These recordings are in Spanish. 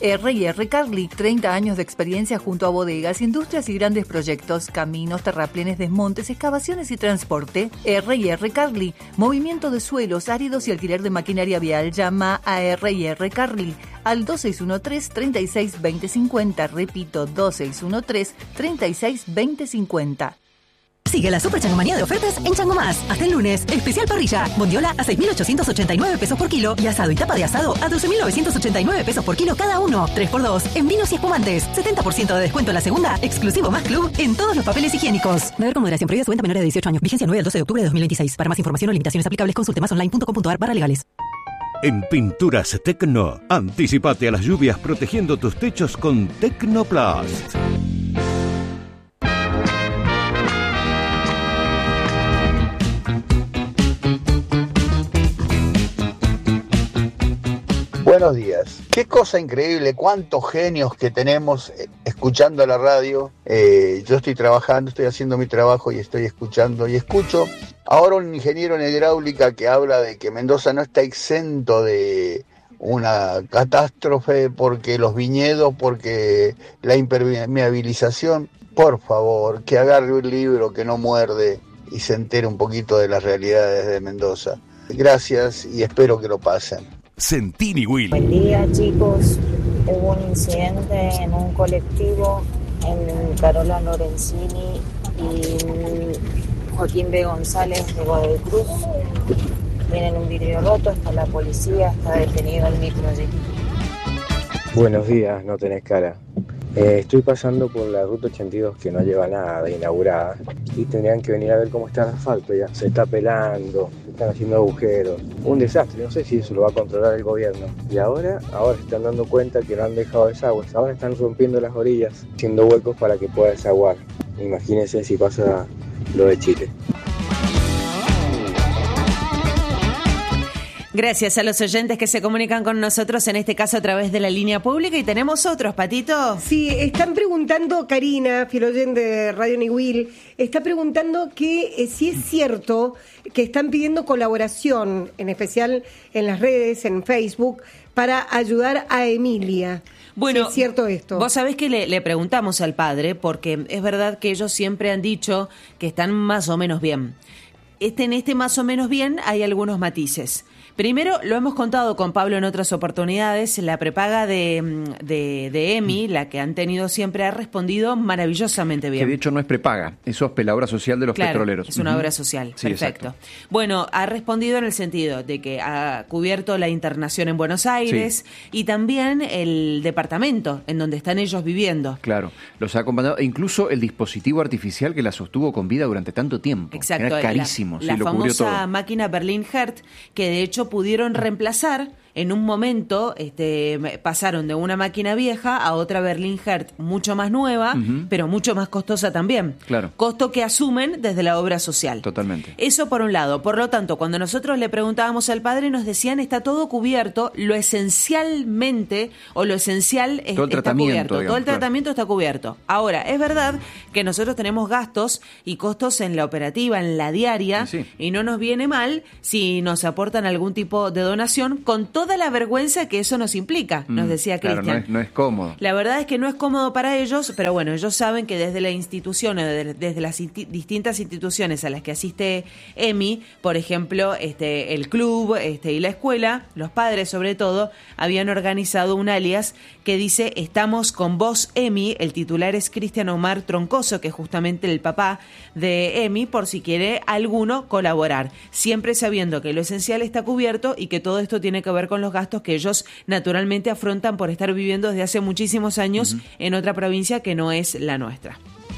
R&R Carly, 30 años de experiencia junto a bodegas, industrias y grandes proyectos, caminos, terraplenes, desmontes, excavaciones y transporte. R&R Carly, movimiento de suelos áridos y alquiler de maquinaria vial. Llama a R&R Carly al 2613-362050. Repito, 2613-362050. Sigue la super changomanía de ofertas en Chango Más. Hasta el lunes, especial parrilla. Bondiola a 6.889 pesos por kilo y asado y tapa de asado a 12.989 pesos por kilo cada uno. 3x2 en vinos y espumantes. 70% de descuento en la segunda, exclusivo más club en todos los papeles higiénicos. Beber con moderación, prohibida su venta a menores de 18 años. Vigencia 9 al 12 de octubre de 2026. Para más información o limitaciones aplicables, consulte masonline.com.ar/legales. En Pinturas Tecno, anticipate a las lluvias protegiendo tus techos con Tecnoplast. Buenos días. Qué cosa increíble, cuántos genios que tenemos escuchando la radio. Yo estoy trabajando, estoy haciendo mi trabajo y estoy escuchando y escucho. Ahora un ingeniero en hidráulica que habla de que Mendoza no está exento de una catástrofe porque los viñedos, porque la impermeabilización. Por favor, que agarre un libro que no muerde y se entere un poquito de las realidades de Mendoza. Gracias y espero que lo pasen. Sentini Will. Buen día, chicos. Hubo un incidente en un colectivo en Carola Lorenzini y Joaquín B. González de Guadalcruz. Tienen un vidrio roto, está la policía, está detenido el micro allí. Buenos días, no tenés cara. Estoy pasando por la ruta 82 que no lleva nada inaugurada y tendrían que venir a ver cómo está el asfalto ya. Se está pelando, se están haciendo agujeros. Un desastre, no sé si eso lo va a controlar el gobierno. Y ahora se están dando cuenta que no han dejado desagües. Ahora están rompiendo las orillas, haciendo huecos para que pueda desaguar. Imagínense si pasa lo de Chile. Gracias a los oyentes que se comunican con nosotros, en este caso a través de la línea pública. Y tenemos otros, Patito. Sí, están preguntando, Karina, fiel oyente de Radio Niwil, está preguntando que si es cierto que están pidiendo colaboración, en especial en las redes, en Facebook, para ayudar a Emilia. Bueno, ¿sí es cierto esto? Vos sabés que le preguntamos al padre, porque es verdad que ellos siempre han dicho que están más o menos bien. En este más o menos bien hay algunos matices. Primero, lo hemos contado con Pablo en otras oportunidades, la prepaga de EMI, la que han tenido siempre, ha respondido maravillosamente bien. Que de hecho no es prepaga, eso es la obra social de los petroleros. Es una obra social, sí, perfecto. Exacto. Bueno, ha respondido en el sentido de que ha cubierto la internación en Buenos Aires y también el departamento en donde están ellos viviendo. Claro, los ha acompañado, e incluso el dispositivo artificial que la sostuvo con vida durante tanto tiempo. Exacto. Era carísimo, la lo cubrió todo. famosa máquina Berlin Hert, que de hecho pudieron reemplazar. En un momento pasaron de una máquina vieja a otra Berlin Hert mucho más nueva, pero mucho más costosa también. Claro. Costo que asumen desde la obra social. Totalmente. Eso por un lado. Por lo tanto, cuando nosotros le preguntábamos al padre, nos decían está todo cubierto, lo esencial todo el está tratamiento, cubierto. Digamos, todo el tratamiento está cubierto. Ahora, es verdad que nosotros tenemos gastos y costos en la operativa, en la diaria, y no nos viene mal si nos aportan algún tipo de donación con toda la vergüenza que eso nos implica, nos decía Cristian. Claro, no es cómodo. La verdad es que no es cómodo para ellos, pero bueno, ellos saben que desde la institución, desde las distintas instituciones a las que asiste EMI, por ejemplo, el club y la escuela, los padres sobre todo, habían organizado un alias que dice Estamos con vos, EMI. El titular es Cristian Omar Troncoso, que es justamente el papá de EMI, por si quiere alguno colaborar. Siempre sabiendo que lo esencial está cubierto y que todo esto tiene que ver con los gastos que ellos naturalmente afrontan por estar viviendo desde hace muchísimos años en otra provincia que no es la nuestra.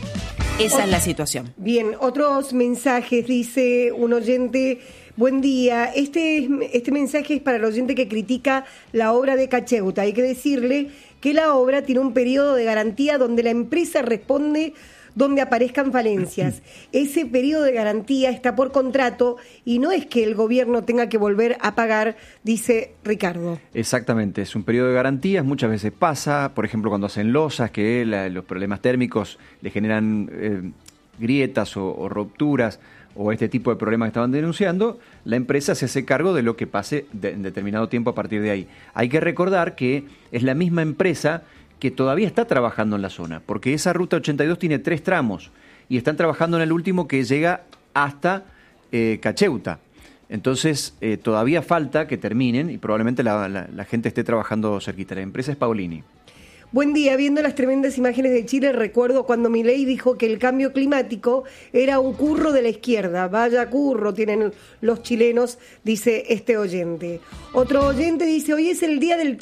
Esa es la situación. Bien, otros mensajes, dice un oyente. Buen día, este mensaje es para el oyente que critica la obra de Cacheuta. Hay que decirle que la obra tiene un periodo de garantía donde la empresa responde donde aparezcan falencias. Ese periodo de garantía está por contrato y no es que el gobierno tenga que volver a pagar, dice Ricardo. Exactamente, es un periodo de garantías, muchas veces pasa, por ejemplo, cuando hacen losas, que los problemas térmicos le generan grietas o rupturas. o este tipo de problemas que estaban denunciando, la empresa se hace cargo de lo que pase en determinado tiempo a partir de ahí. Hay que recordar que es la misma empresa que todavía está trabajando en la zona, porque esa ruta 82 tiene 3 tramos y están trabajando en el último que llega hasta Cacheuta. Entonces, todavía falta que terminen y probablemente la gente esté trabajando cerquita. La empresa es Paolini. Buen día, viendo las tremendas imágenes de Chile, recuerdo cuando Milei dijo que el cambio climático era un curro de la izquierda. Vaya curro tienen los chilenos, dice este oyente. Otro oyente dice, hoy es el día del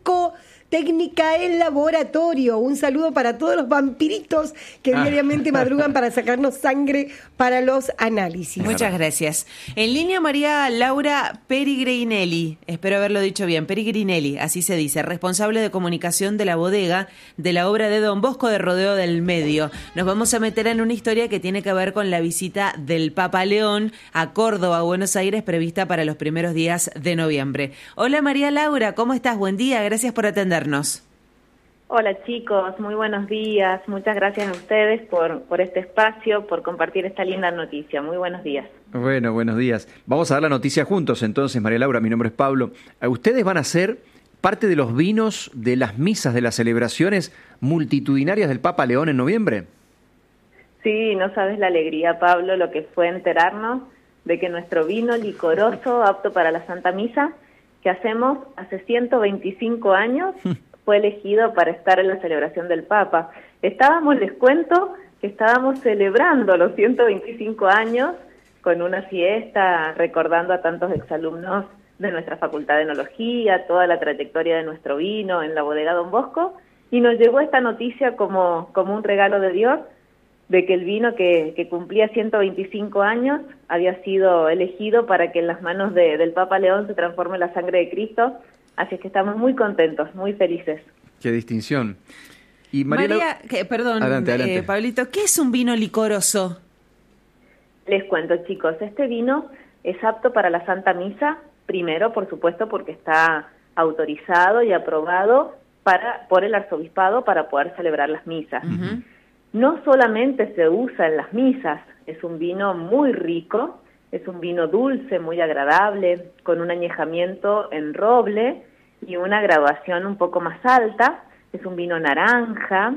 técnica en laboratorio. Un saludo para todos los vampiritos que diariamente madrugan para sacarnos sangre para los análisis. Muchas gracias. En línea María Laura Perigrinelli, espero haberlo dicho bien, Perigrinelli, así se dice, responsable de comunicación de la bodega de la obra de Don Bosco de Rodeo del Medio. Nos vamos a meter en una historia que tiene que ver con la visita del Papa León a Córdoba, Buenos Aires, prevista para los primeros días de noviembre. Hola María Laura, ¿cómo estás? Buen día, gracias por atendernos. Hola chicos, muy buenos días. Muchas gracias a ustedes por este espacio, por compartir esta linda noticia. Muy buenos días. Bueno, buenos días. Vamos a dar la noticia juntos entonces, María Laura. Mi nombre es Pablo. Ustedes van a ser parte de los vinos de las misas, de las celebraciones multitudinarias del Papa León en noviembre. Sí, no sabes la alegría, Pablo, lo que fue enterarnos de que nuestro vino licoroso, apto para la Santa Misa, que hacemos hace 125 años, fue elegido para estar en la celebración del Papa. Les cuento que estábamos celebrando los 125 años con una fiesta, recordando a tantos exalumnos de nuestra Facultad de Enología, toda la trayectoria de nuestro vino en la bodega Don Bosco, y nos llegó esta noticia como un regalo de Dios, de que el vino que cumplía 125 años había sido elegido para que en las manos del Papa León se transforme la sangre de Cristo. Así es que estamos muy contentos, muy felices. Qué distinción. Y María, perdón, adelante. Pablito, ¿qué es un vino licoroso? Les cuento, chicos, este vino es apto para la Santa Misa, primero, por supuesto, porque está autorizado y aprobado por el arzobispado para poder celebrar las misas. Uh-huh. No solamente se usa en las misas, es un vino muy rico, es un vino dulce, muy agradable, con un añejamiento en roble y una graduación un poco más alta. Es un vino naranja,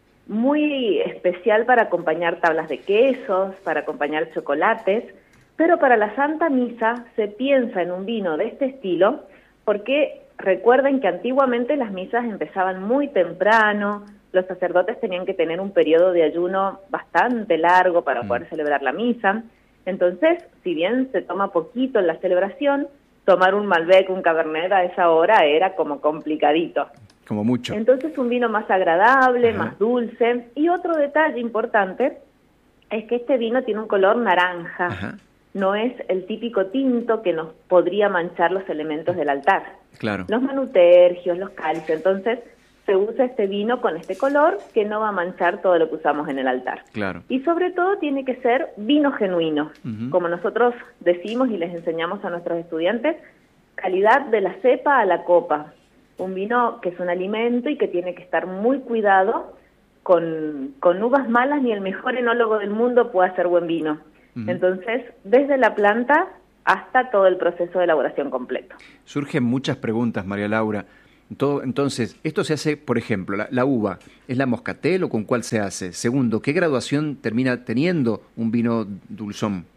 muy especial para acompañar tablas de quesos, para acompañar chocolates, pero para la Santa Misa se piensa en un vino de este estilo porque recuerden que antiguamente las misas empezaban muy temprano, los sacerdotes tenían que tener un periodo de ayuno bastante largo para poder celebrar la misa. Entonces, si bien se toma poquito en la celebración, tomar un Malbec, un Cabernet a esa hora era como complicadito. Como mucho. Entonces, un vino más agradable, más dulce. Y otro detalle importante es que este vino tiene un color naranja. Ajá. No es el típico tinto que nos podría manchar los elementos del altar. Claro. Los manutergios, los calcios. Entonces, se usa este vino con este color que no va a manchar todo lo que usamos en el altar. Claro. Y sobre todo tiene que ser vino genuino. Uh-huh. Como nosotros decimos y les enseñamos a nuestros estudiantes, calidad de la cepa a la copa. Un vino que es un alimento y que tiene que estar muy cuidado. Con uvas malas ni el mejor enólogo del mundo puede hacer buen vino. Uh-huh. Entonces, desde la planta hasta todo el proceso de elaboración completo. Surgen muchas preguntas, María Laura. Entonces, esto se hace, por ejemplo, la uva, ¿es la moscatel o con cuál se hace? Segundo, ¿qué graduación termina teniendo un vino dulzón?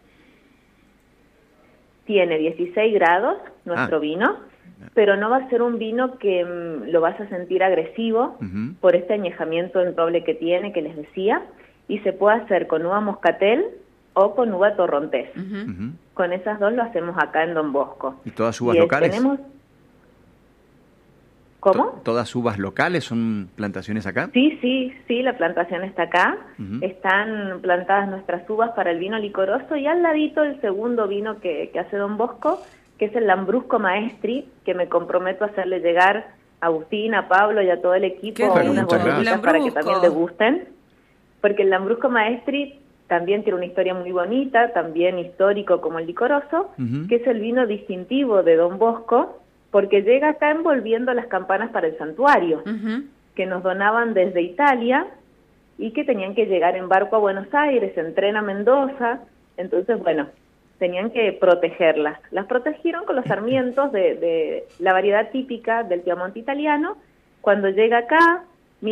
Tiene 16 grados nuestro vino, pero no va a ser un vino que lo vas a sentir agresivo por este añejamiento en roble que tiene, que les decía, y se puede hacer con uva moscatel o con uva torrontés. Con esas dos lo hacemos acá en Don Bosco. ¿Y todas uvas locales? Tenemos... ¿Cómo? ¿Todas uvas locales son plantaciones acá? Sí, la plantación está acá. Están plantadas nuestras uvas para el vino licoroso y al ladito el segundo vino que hace Don Bosco, que es el Lambrusco Maestri, que me comprometo a hacerle llegar a Agustín, a Pablo y a todo el equipo unas botellitas para que también degusten. Porque el Lambrusco Maestri también tiene una historia muy bonita, también histórico como el licoroso, que es el vino distintivo de Don Bosco, porque llega acá envolviendo las campanas para el santuario, que nos donaban desde Italia y que tenían que llegar en barco a Buenos Aires, en tren a Mendoza. Entonces, bueno, tenían que protegerlas. Las protegieron con los sarmientos de la variedad típica del Piamonte italiano. Cuando llega acá,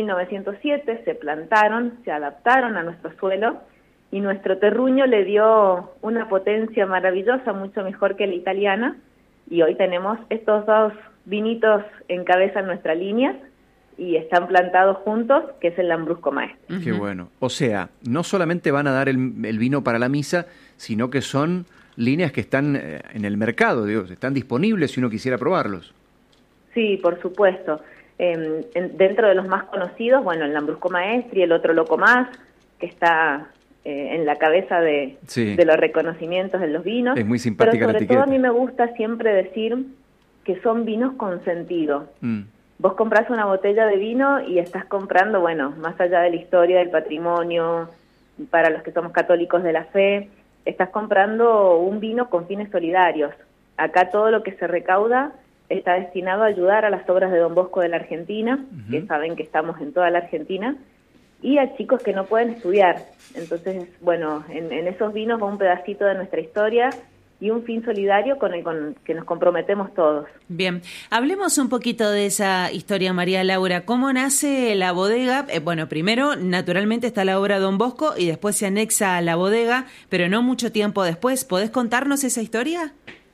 1907, se plantaron, se adaptaron a nuestro suelo y nuestro terruño le dio una potencia maravillosa, mucho mejor que la italiana, y hoy tenemos estos dos vinitos encabezan nuestra línea y están plantados juntos, que es el Lambrusco Maestri. Qué bueno. O sea, no solamente van a dar el vino para la misa, sino que son líneas que están en el mercado, digo, están disponibles si uno quisiera probarlos. Sí, por supuesto. Dentro de los más conocidos, bueno, el Lambrusco Maestri, el otro Loco Más, que está en la cabeza de los reconocimientos de los vinos. Es muy simpática la etiqueta. Pero sobre todo a mí me gusta siempre decir que son vinos con sentido. Vos comprás una botella de vino y estás comprando, bueno, más allá de la historia, del patrimonio, para los que somos católicos de la fe, estás comprando un vino con fines solidarios. Acá todo lo que se recauda está destinado a ayudar a las obras de Don Bosco de la Argentina, que saben que estamos en toda la Argentina, y a chicos que no pueden estudiar. Entonces, bueno, en esos vinos va un pedacito de nuestra historia y un fin solidario con el que nos comprometemos todos. Bien, hablemos un poquito de esa historia, María Laura. ¿Cómo nace la bodega? Bueno, primero, naturalmente está la obra Don Bosco y después se anexa a la bodega, pero no mucho tiempo después. ¿Podés contarnos esa historia?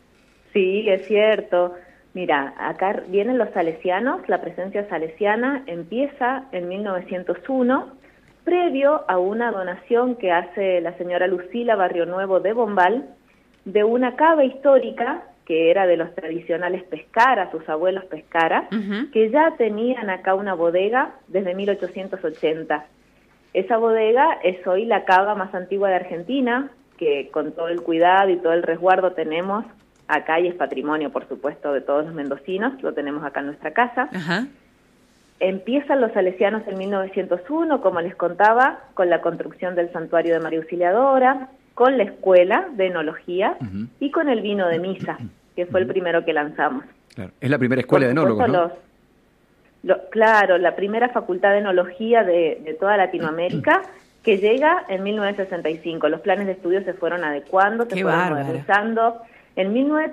Sí, es cierto. Mira, acá vienen los salesianos, la presencia salesiana empieza en 1901, previo a una donación que hace la señora Lucila Barrio Nuevo de Bombal, de una cava histórica que era de los tradicionales Pescara, sus abuelos Pescara, que ya tenían acá una bodega desde 1880. Esa bodega es hoy la cava más antigua de Argentina, que con todo el cuidado y todo el resguardo tenemos acá, y es patrimonio, por supuesto, de todos los mendocinos, lo tenemos acá en nuestra casa. Empiezan los salesianos en 1901, como les contaba, con la construcción del santuario de María Auxiliadora, con la escuela de enología y con el vino de misa, que fue el primero que lanzamos. Claro. Es la primera escuela de enólogos, ¿no? Claro, la primera facultad de enología de toda Latinoamérica, que llega en 1965. Los planes de estudio se fueron adecuando, se fueron modernizando. En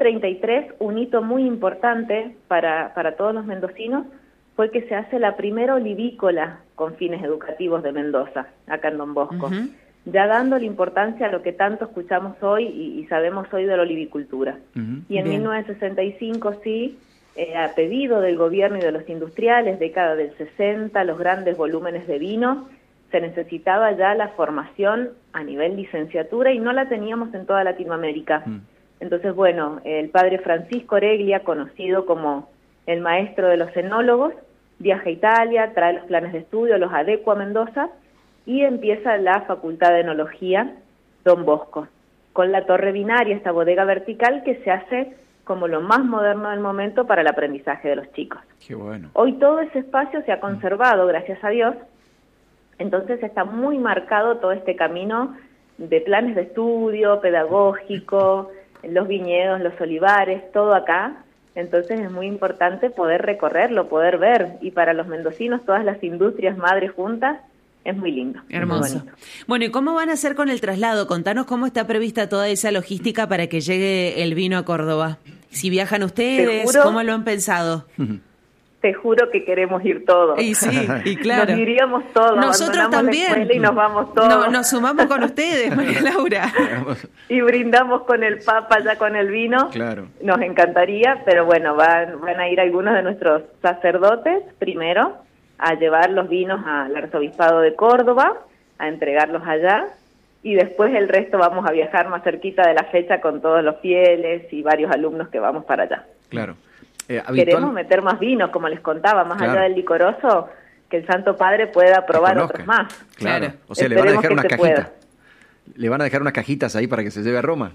1933, un hito muy importante para todos los mendocinos fue que se hace la primera olivícola con fines educativos de Mendoza, acá en Don Bosco. Ya dándole importancia a lo que tanto escuchamos hoy y sabemos hoy de la olivicultura. Y en 1965, sí, a pedido del gobierno y de los industriales, década del 60, los grandes volúmenes de vino, se necesitaba ya la formación a nivel licenciatura y no la teníamos en toda Latinoamérica. Entonces, bueno, el padre Francisco Oreglia, conocido como el maestro de los enólogos, viaja a Italia, trae los planes de estudio, los adecua a Mendoza, y empieza la Facultad de Enología Don Bosco, con la torre binaria, esta bodega vertical que se hace como lo más moderno del momento para el aprendizaje de los chicos. Qué bueno. Hoy todo ese espacio se ha conservado, gracias a Dios, entonces está muy marcado todo este camino de planes de estudio, pedagógico, los viñedos, los olivares, todo acá. Entonces es muy importante poder recorrerlo, poder ver, y para los mendocinos todas las industrias madres juntas, es muy lindo. Hermoso. Bueno, ¿y cómo van a hacer con el traslado? Contanos cómo está prevista toda esa logística para que llegue el vino a Córdoba. Si viajan ustedes, ¿cómo lo han pensado? Te juro que queremos ir todos. Y sí, y claro. Nos iríamos todos. Nosotros también. Y nos vamos todos. No, nos sumamos con ustedes, María Laura. Y brindamos con el Papa, ya con el vino. Claro. Nos encantaría, pero bueno, van a ir algunos de nuestros sacerdotes primero a llevar los vinos al Arzobispado de Córdoba, a entregarlos allá, y después el resto vamos a viajar más cerquita de la fecha con todos los fieles y varios alumnos que vamos para allá. Claro. Queremos meter más vinos, como les contaba, más allá del licoroso, que el Santo Padre pueda probar otros más. Claro, o sea, le van a dejar unas cajitas. Le van a dejar unas cajitas ahí para que se lleve a Roma.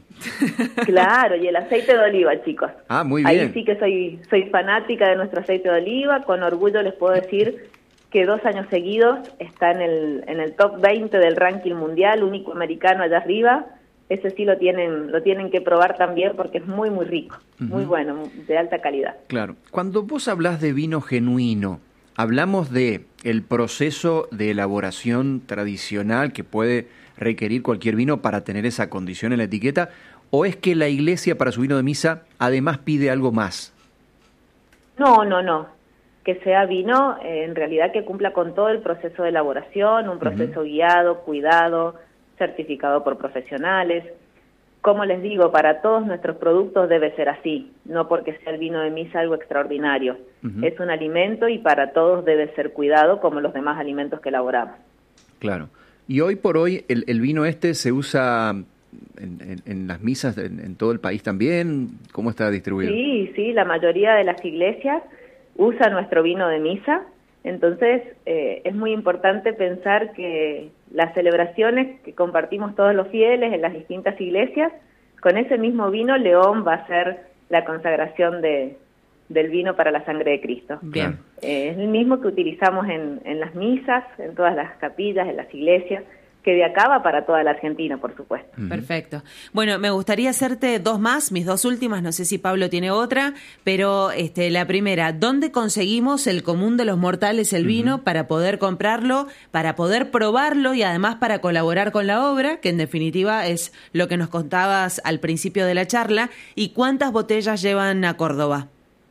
Claro, y el aceite de oliva, chicos. Ah, muy bien. Ahí sí que soy fanática de nuestro aceite de oliva. Con orgullo les puedo decir que 2 años seguidos está en el top 20 del ranking mundial, único americano allá arriba. Ese sí lo tienen que probar también porque es muy, muy rico, muy bueno, de alta calidad. Claro. Cuando vos hablás de vino genuino, ¿hablamos de el proceso de elaboración tradicional que puede requerir cualquier vino para tener esa condición en la etiqueta? ¿O es que la iglesia para su vino de misa además pide algo más? No. Que sea vino en realidad que cumpla con todo el proceso de elaboración, un proceso guiado, cuidado, certificado por profesionales. Como les digo, para todos nuestros productos debe ser así, no porque sea el vino de misa algo extraordinario. Es un alimento y para todos debe ser cuidado como los demás alimentos que elaboramos. Claro. Y hoy por hoy el vino se usa en las misas en todo el país también. ¿Cómo está distribuido? Sí, la mayoría de las iglesias usa nuestro vino de misa. Entonces es muy importante pensar que las celebraciones que compartimos todos los fieles en las distintas iglesias, con ese mismo vino León va a ser la consagración del vino para la sangre de Cristo. Bien. Es el mismo que utilizamos en las misas, en todas las capillas, en las iglesias, que de acá va para toda la Argentina, por supuesto. Perfecto. Bueno, me gustaría hacerte dos más, mis dos últimas, no sé si Pablo tiene otra, pero la primera, ¿dónde conseguimos el común de los mortales el vino para poder comprarlo, para poder probarlo y además para colaborar con la obra, que en definitiva es lo que nos contabas al principio de la charla, y cuántas botellas llevan a Córdoba?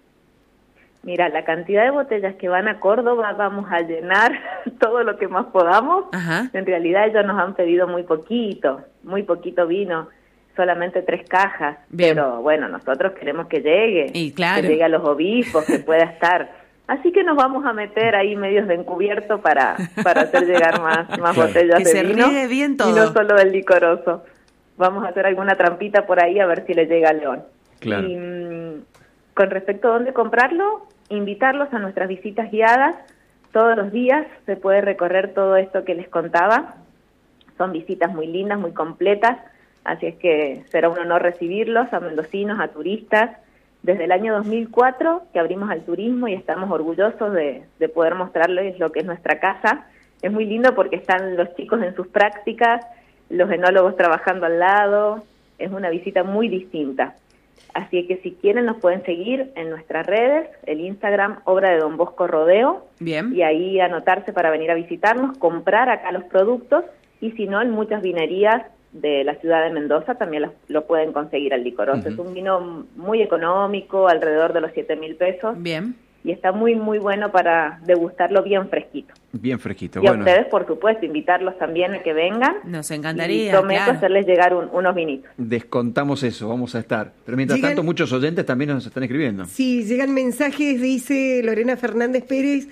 Mira, la cantidad de botellas que van a Córdoba vamos a llenar todo lo que más podamos. Ajá. En realidad ellos nos han pedido muy poquito vino, solamente 3 cajas. Bien. Pero bueno, nosotros queremos que llegue, Y claro. que llegue a los obispos, que pueda estar. Así que nos vamos a meter ahí medios de encubierto para hacer llegar más botellas Que de se vino. riegue bien todo. Y no solo del licoroso. Vamos a hacer alguna trampita por ahí a ver si le llega a León. Claro. Y con respecto a dónde comprarlo, invitarlos a nuestras visitas guiadas. Todos los días se puede recorrer todo esto que les contaba. Son visitas muy lindas, muy completas, así es que será un honor recibirlos, a mendocinos, a turistas. Desde el año 2004 que abrimos al turismo y estamos orgullosos de poder mostrarles lo que es nuestra casa. Es muy lindo porque están los chicos en sus prácticas, los enólogos trabajando al lado. Es una visita muy distinta. Así que si quieren nos pueden seguir en nuestras redes, el Instagram Obra de Don Bosco Rodeo. Bien. Y ahí anotarse para venir a visitarnos, comprar acá los productos, y si no, en muchas vinerías de la ciudad de Mendoza también lo pueden conseguir al licoroso. Es un vino muy económico, alrededor de los 7.000 pesos. Bien. Y está muy, muy bueno para degustarlo bien fresquito. Bien fresquito, y bueno. a ustedes, por supuesto, invitarlos también a que vengan. Nos encantaría, Y prometo claro. hacerles llegar unos vinitos. Descontamos eso, vamos a estar. Pero mientras tanto, muchos oyentes también nos están escribiendo. Sí, llegan mensajes, dice Lorena Fernanda Pérez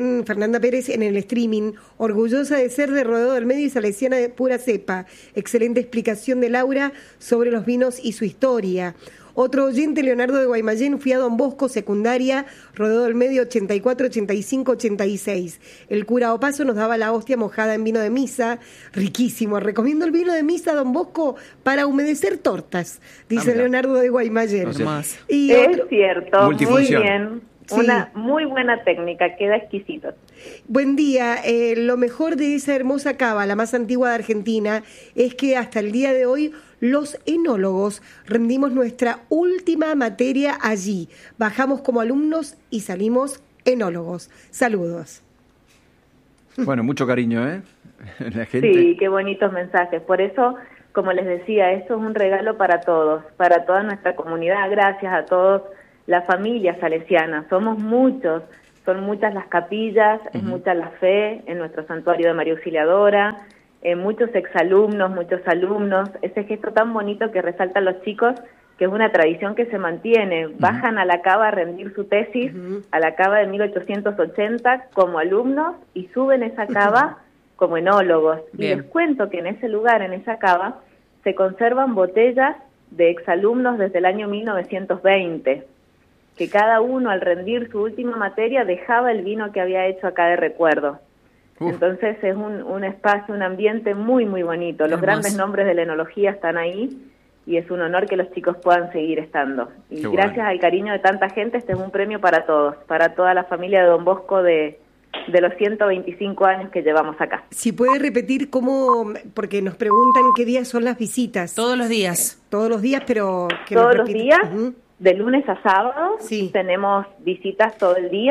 en el streaming. Orgullosa de ser de Rodeo del Medio y salesiana de pura cepa. Excelente explicación de Laura sobre los vinos y su historia. Otro oyente, Leonardo de Guaymallén, fui a Don Bosco, secundaria, Rodeo del Medio 84, 85, 86. El cura Opaso nos daba la hostia mojada en vino de misa, riquísimo. Recomiendo el vino de misa Don Bosco para humedecer tortas, dice Leonardo de Guaymallén. Y es cierto, muy bien. Sí. Una muy buena técnica, queda exquisito. Buen día. Lo mejor de esa hermosa cava, la más antigua de Argentina, es que hasta el día de hoy los enólogos rendimos nuestra última materia allí. Bajamos como alumnos y salimos enólogos. Saludos. Bueno, mucho cariño, ¿eh? La gente. Sí, qué bonitos mensajes. Por eso, como les decía, esto es un regalo para todos, para toda nuestra comunidad. Gracias a todos. La familia salesiana, somos muchos, son muchas las capillas, es mucha la fe en nuestro santuario de María Auxiliadora, muchos exalumnos, muchos alumnos, ese gesto tan bonito que resaltan los chicos, que es una tradición que se mantiene, bajan a la cava a rendir su tesis, a la cava de 1880 como alumnos y suben esa cava como enólogos. Bien. Y les cuento que en ese lugar, en esa cava, se conservan botellas de exalumnos desde el año 1920, que cada uno al rendir su última materia dejaba el vino que había hecho acá de recuerdo. Entonces es un espacio, un ambiente muy, muy bonito. Los grandes nombres de la enología están ahí y es un honor que los chicos puedan seguir estando. Y gracias al cariño de tanta gente, este es un premio para todos, para toda la familia de Don Bosco de los 125 años que llevamos acá. Si puede repetir cómo, porque nos preguntan qué días son las visitas. Todos los días. Todos los días, pero... Todos los días, de lunes a sábado, tenemos visitas todo el día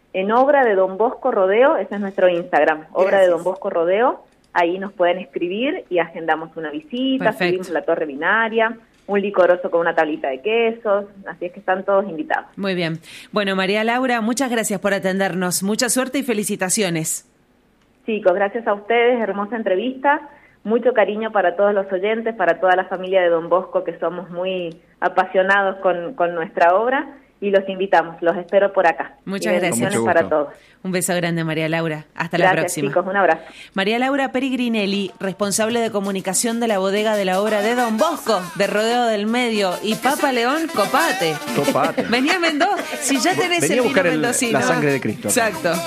en Obra de Don Bosco Rodeo, ese es nuestro Instagram, Obra de Don Bosco Rodeo, ahí nos pueden escribir y agendamos una visita, Perfecto. subimos la torre binaria, un licoroso con una tablita de quesos, así es que están todos invitados. Muy bien. Bueno, María Laura, muchas gracias por atendernos. Mucha suerte y felicitaciones. Chicos, gracias a ustedes, hermosa entrevista, mucho cariño para todos los oyentes, para toda la familia de Don Bosco, que somos muy apasionados con nuestra obra, y los invitamos, los espero por acá. Muchas y gracias. bendiciones para todos. Un beso grande, María Laura. Hasta Gracias, la próxima. chicos, un abrazo. María Laura Perigrinelli, responsable de comunicación de la bodega de la obra de Don Bosco, de Rodeo del Medio, y Papa León, copate. Copate. Vení a Mendoza, si ya tenés Vení a el vino buscar mendocino. la sangre de Cristo. Exacto.